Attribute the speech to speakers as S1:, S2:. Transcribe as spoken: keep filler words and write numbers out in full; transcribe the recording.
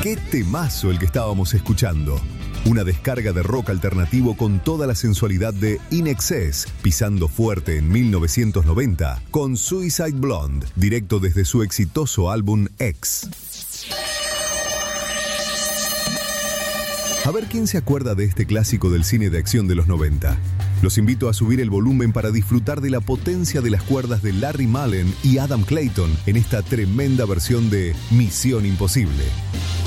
S1: Qué temazo el que estábamos escuchando. Una descarga de rock alternativo con toda la sensualidad de In Excess, pisando fuerte en mil novecientos noventa con Suicide Blonde, directo desde su exitoso álbum X. A ver quién se acuerda de este clásico del cine de acción de los noventa. Los invito a subir el volumen para disfrutar de la potencia de las cuerdas de Larry Mullen y Adam Clayton en esta tremenda versión de Misión Imposible.